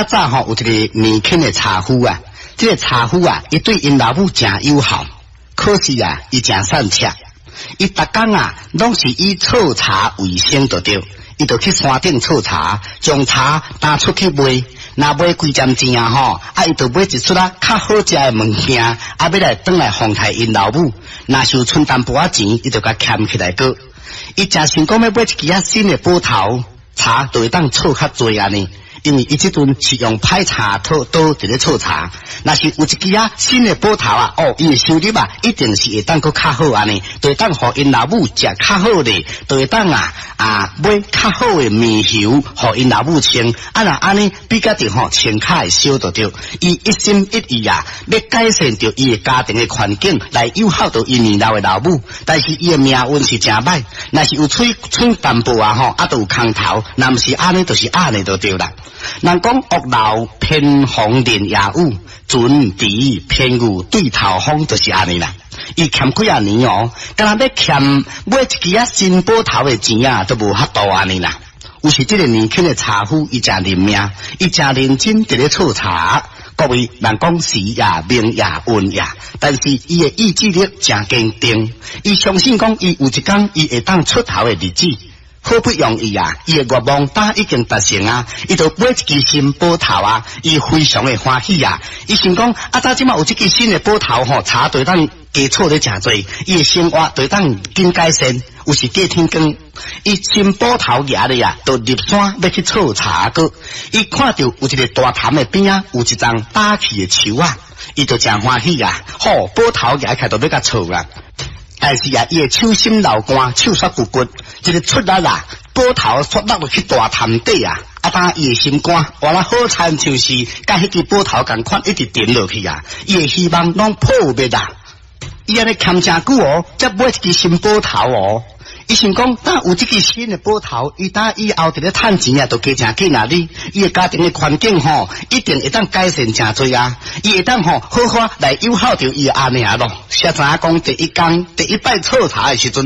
较早吼有一个年轻的茶夫啊，这个茶夫啊，伊对因老母真友好，可是啊，伊真善吃，伊逐工啊，拢是以炒茶为生就对，伊就去山顶炒茶，将茶担出去卖。若买几针钱啊吼，伊就买一出较好食的物件，要来转来奉替因老母。若是有剩淡薄仔钱，伊就甲欠起来个。伊真想讲要买一支新的煲头茶，就会当炒较济安尼。因为伊即阵是用歹茶刀伫咧炒茶，若是有一支新的煲头啊，伊的收入啊，一定是会当搁较好安尼，就会当互因老母食较好咧，就会当买较好的面油，互因老母穿，若安尼比较着穿较会少就对。伊一心一意要改善着伊的家庭的环境，来友好着伊年老的老母，但是伊的命运是真歹，若是有剩淡薄都有空头，若毋是安尼，就是安尼就对啦。人讲屋漏偏逢连夜雨，准时偏雨对头风，就是安尼啦。伊欠几啊年敢若要欠买一支新煲头的钱啊，都无法度安尼啦。有时这个年轻的茶夫，伊真认命，伊真认真伫咧炒茶。各位人讲时也命也运也，但是伊的意志力真坚定，伊相信讲伊有一天伊会当出头的日子。好不容易啊，伊的愿望已经达成啊，伊就买一支新煲头啊，伊非常的欢喜啊。伊想讲早即马有这支新的煲头茶就当加炒咧真多，伊的生活就当紧改善。有时隔天光，伊新煲头举咧啊，就入山要去炒茶个。伊看到有一个大潭的边啊，有一丛打起的树啊，伊就真欢喜啊。煲头举起来就要甲炒啦。但是啊，伊的手心流汗，手刷骨骨，一个出力啦，煲头刷落去大潭底啊！当伊的心肝，完了好惨就是甲迄支煲头共款一直沉落去啊！伊的希望拢破灭啦！伊安尼欠真久才买一支新煲头伊想讲，有这支新的煲头，伊以后伫咧趁钱啊，就加真紧啊！伊的家庭的环境一定会当改善真多啊！伊会当好好来友好着伊的阿娘咯。谁知影讲第一摆炒茶的时阵。